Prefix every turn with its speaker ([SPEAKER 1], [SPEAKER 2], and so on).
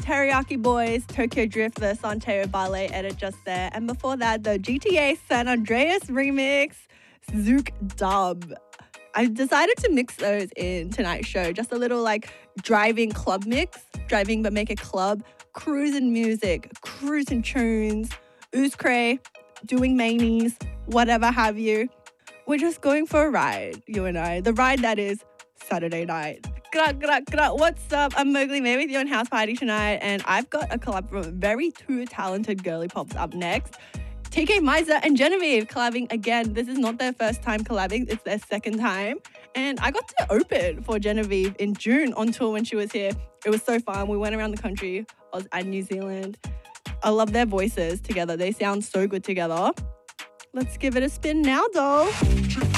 [SPEAKER 1] Teriyaki Boys, Tokyo Drift, the Santiago Ballet edit just there. And before that, the GTA San Andreas remix, Zouk Dub. I decided to mix those in tonight's show. Just a little like driving club mix, driving but make it club, cruising music, cruising tunes, Oozcray, doing manies, whatever have you. We're just going for a ride, you and I. The ride that is Saturday night. What's up? I'm Mowgli May with you on House Party tonight, and I've got a collab from very two talented girly pops up next. TK Miser and Genevieve collabing again. This is not their first time collabing, it's their second time. And I got to open for Genevieve in June on tour when she was here. It was so fun. We went around the country, Oz and New Zealand. I love their voices together. They sound so good together. Let's give it a spin now, doll.